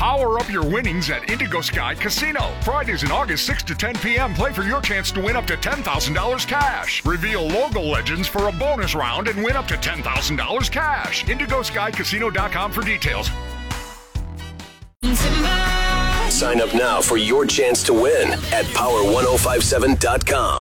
Power up your winnings at Indigo Sky Casino. Fridays in August 6 to 10 p.m. Play for your chance to win up to $10,000 cash. Reveal logo legends for a bonus round and win up to $10,000 cash. IndigoSkyCasino.com for details. Sign up now for your chance to win at Power1057.com.